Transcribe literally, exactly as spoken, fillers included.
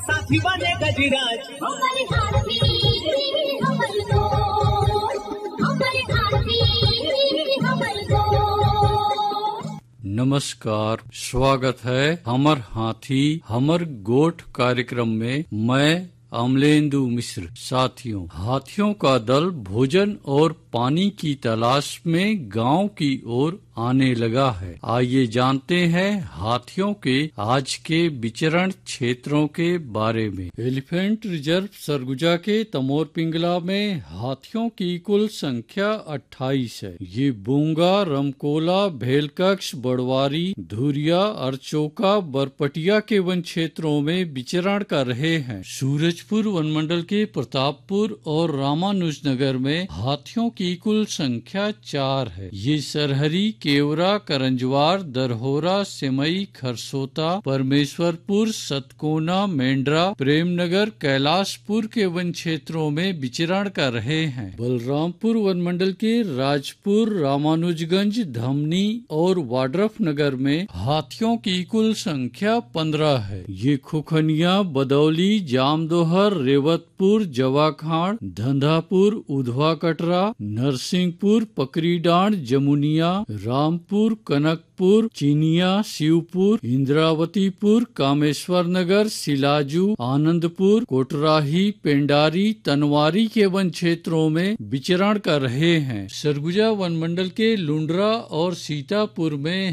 साथी बने गजराज। हमारे हाथी हमारे दोस्त, हमारे हाथी हमारे दोस्त। नमस्कार, स्वागत है हमर हाथी हमर गोठ कार्यक्रम में। मैं अमलेंदु मिश्र। साथियों, हाथियों का दल भोजन और पानी की तलाश में गांव की ओर आने लगा है। आइए जानते हैं हाथियों के आज के विचरण क्षेत्रों के बारे में। एलिफेंट रिजर्व सरगुजा के तमोर पिंगला में हाथियों की कुल संख्या अट्ठाईस है। ये बूंगा, रमकोला, भेलकक्ष, बड़वारी, धुरिया, अरचोका, बरपटिया के वन क्षेत्रों में विचरण कर रहे हैं। सूरजपुर वनमंडल के प्रतापपुर और रामानुजनगर में हाथियों की कुल संख्या चार है। ये सरहरी, केवरा, करंजवार, दरहोरा, सिमई, खरसोता, परमेश्वरपुर, सतकोना, मेंढरा, प्रेमनगर, कैलाशपुर के वन क्षेत्रों में विचरण कर रहे हैं। बलरामपुर वनमंडल के राजपुर, रामानुजगंज, धमनी और वाड्रफ नगर में हाथियों की कुल संख्या पंद्रह है। ये खुखनिया, बदौली, जामदोहर, रेवतपुर, जवाखाड़, धंधापुर, उधवा कटरा, नरसिंहपुर, पकरीडांड, जमुनिया, रामपुर, कनकपुर, चिनिया, शिवपुर, इंद्रावतीपुर, कामेश्वर नगर, सिलाजू, आनंदपुर, कोटराही, पेंडारी, तनवारी के वन क्षेत्रों में विचरण कर रहे हैं। सरगुजा वनमंडल के लुंड्रा और सीतापुर में